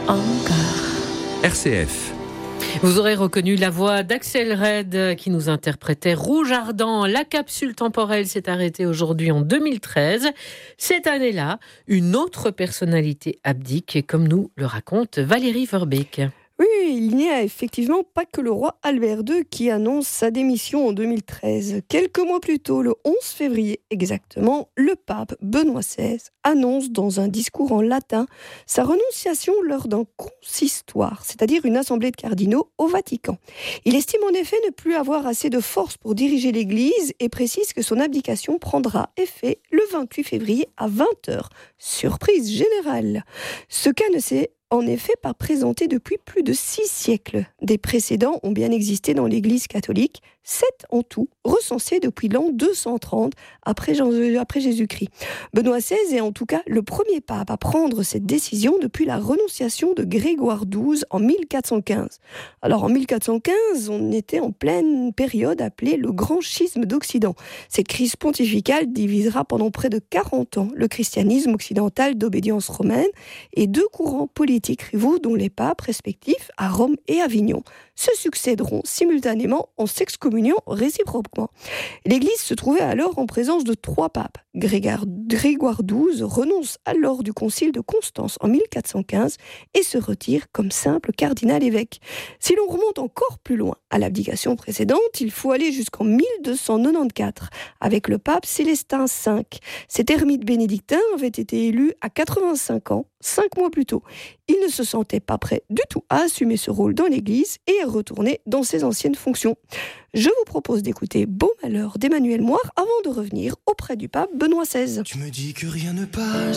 encore. RCF. Vous aurez reconnu la voix d'Axel Red qui nous interprétait Rouge Ardent. La capsule temporelle s'est arrêtée aujourd'hui en 2013. Cette année-là, une autre personnalité abdique, comme nous le raconte Valérie Verbeek. Oui, il n'y a effectivement pas que le roi Albert II qui annonce sa démission en 2013. Quelques mois plus tôt, le 11 février exactement, le pape Benoît XVI annonce dans un discours en latin sa renonciation lors d'un consistoire, c'est-à-dire une assemblée de cardinaux au Vatican. Il estime en effet ne plus avoir assez de force pour diriger l'Église et précise que son abdication prendra effet le 28 février à 20h. Surprise générale. Ce cas ne s'est en effet pas présenté depuis plus de 6 siècles. Des précédents ont bien existé dans l'Église catholique, 7 en tout, recensés depuis l'an 230 après Jésus-Christ. Benoît XVI est en tout cas le premier pape à prendre cette décision depuis la renonciation de Grégoire XII en 1415. Alors en 1415, on était en pleine période appelée le Grand Schisme d'Occident. Cette crise pontificale divisera pendant près de 40 ans le christianisme occidental d'obédience romaine et 2 courants politiques rivaux dont les papes respectifs à Rome et Avignon se succéderont simultanément en s'excommuniant réciproquement. L'Église se trouvait alors en présence de 3 papes. Grégoire XII renonce alors du concile de Constance en 1415 et se retire comme simple cardinal-évêque. Si l'on remonte encore plus loin à l'abdication précédente, il faut aller jusqu'en 1294 avec le pape Célestin V. Cet ermite bénédictin avait été élu à 85 ans, 5 mois plus tôt. Il ne se sentait pas prêt du tout à assumer ce rôle dans l'Église et à retourner dans ses anciennes fonctions. Je vous propose d'écouter Beau Malheur d'Emmanuel Moire avant de revenir auprès du pape Benoît XVI. Tu me dis que rien ne passe.